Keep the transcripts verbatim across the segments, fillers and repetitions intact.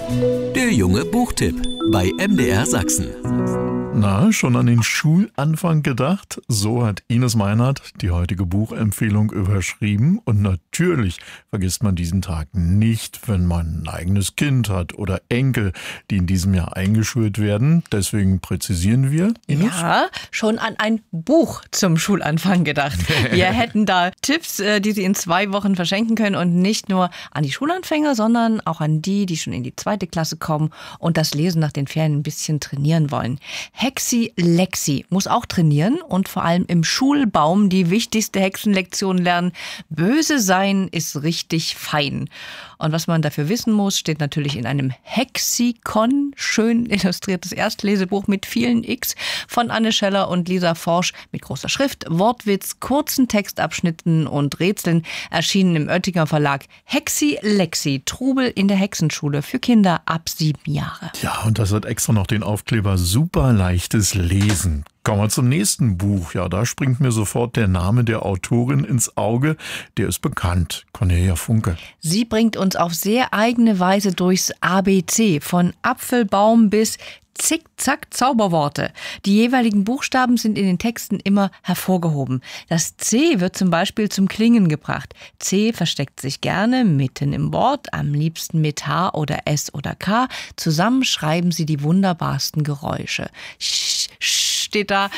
Der junge Buchtipp bei M D R Sachsen. Na, schon an den Schulanfang gedacht? So hat Ines Meinert die heutige Buchempfehlung überschrieben. Und natürlich vergisst man diesen Tag nicht, wenn man ein eigenes Kind hat oder Enkel, die in diesem Jahr eingeschult werden. Deswegen präzisieren wir, Ines? Ja, schon an ein Buch zum Schulanfang gedacht. Wir hätten da Tipps, die Sie in zwei Wochen verschenken können und nicht nur an die Schulanfänger, sondern auch an die, die schon in die zweite Klasse kommen und das Lesen nach den Ferien ein bisschen trainieren wollen. Hexi Lexi muss auch trainieren und vor allem im Schulbaum die wichtigste Hexenlektion lernen. Böse sein ist richtig fein. Und was man dafür wissen muss, steht natürlich in einem Hexikon, schön illustriertes Erstlesebuch mit vielen X von Anne Scheller und Lisa Forsch mit großer Schrift, Wortwitz, kurzen Textabschnitten und Rätseln, erschienen im Oettinger Verlag. Hexi Lexi, Trubel in der Hexenschule für Kinder ab sieben Jahre. Ja, und das hat extra noch den Aufkleber super leichtes Lesen. Kommen wir zum nächsten Buch. Ja, da springt mir sofort der Name der Autorin ins Auge. Der ist bekannt, Cornelia Funke. Sie bringt uns auf sehr eigene Weise durchs A B C, von Apfelbaum bis Zick-Zack Zauberworte. Die jeweiligen Buchstaben sind in den Texten immer hervorgehoben. Das C wird zum Beispiel zum Klingen gebracht. C versteckt sich gerne mitten im Wort, am liebsten mit H oder S oder K. Zusammen schreiben sie die wunderbarsten Geräusche. Sch, sch steht da,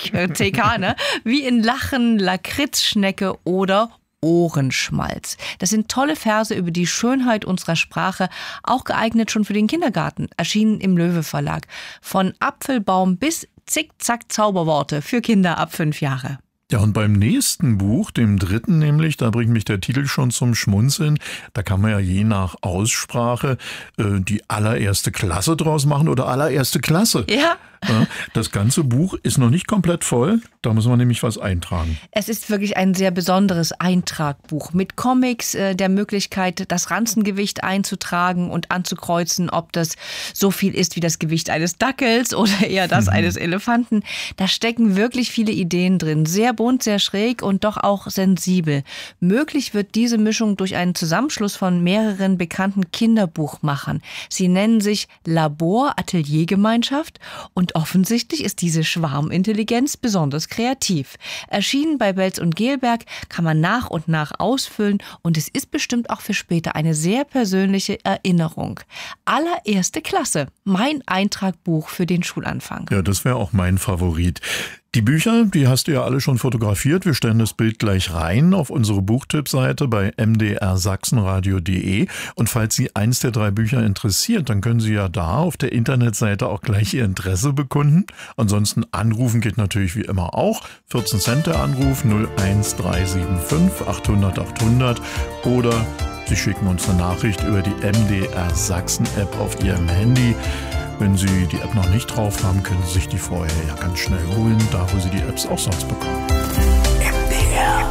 C K, ne? Wie in Lachen, Lakritzschnecke oder Ohrenschmalz. Das sind tolle Verse über die Schönheit unserer Sprache, auch geeignet schon für den Kindergarten, erschienen im Löwe Verlag. Von Apfelbaum bis Zick-Zack Zauberworte für Kinder ab fünf Jahre. Ja, und beim nächsten Buch, dem dritten nämlich, da bringt mich der Titel schon zum Schmunzeln. Da kann man ja je nach Aussprache äh, die allererste Klasse draus machen oder allererste Klasse. Ja. Ja, das ganze Buch ist noch nicht komplett voll, da muss man nämlich was eintragen. Es ist wirklich ein sehr besonderes Eintragbuch mit Comics, äh, der Möglichkeit, das Ranzengewicht einzutragen und anzukreuzen, ob das so viel ist wie das Gewicht eines Dackels oder eher das mhm. eines Elefanten. Da stecken wirklich viele Ideen drin, sehr bunt, sehr schräg und doch auch sensibel. Möglich wird diese Mischung durch einen Zusammenschluss von mehreren bekannten Kinderbuchmachern. Sie nennen sich Labor Atelier Gemeinschaft und Und offensichtlich ist diese Schwarmintelligenz besonders kreativ. Erschienen bei Belz und Gelberg, kann man nach und nach ausfüllen und es ist bestimmt auch für später eine sehr persönliche Erinnerung. Allererste Klasse, mein Eintragbuch für den Schulanfang. Ja, das wäre auch mein Favorit. Die Bücher, die hast du ja alle schon fotografiert. Wir stellen das Bild gleich rein auf unsere Buchtippseite bei m d r sachsenradio punkt de. Und falls Sie eins der drei Bücher interessiert, dann können Sie ja da auf der Internetseite auch gleich Ihr Interesse bekunden. Ansonsten anrufen geht natürlich wie immer auch. vierzehn Cent der Anruf null eins drei sieben fünf achthundert achthundert oder Sie schicken uns eine Nachricht über die M D R Sachsen App auf Ihrem Handy. Wenn Sie die App noch nicht drauf haben, können Sie sich die vorher ja ganz schnell holen, da wo Sie die Apps auch sonst bekommen.